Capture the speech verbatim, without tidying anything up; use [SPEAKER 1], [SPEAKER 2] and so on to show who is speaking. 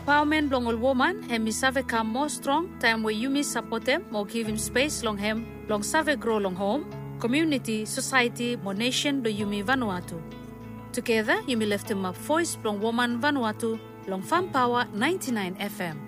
[SPEAKER 1] empowerment long all woman hem save come more strong time where you miss support them or give him space long hem long save grow long home community society mo nation do you me Vanuatu. Together you me lift him up voice long woman Vanuatu long Farm Power ninety-nine F M.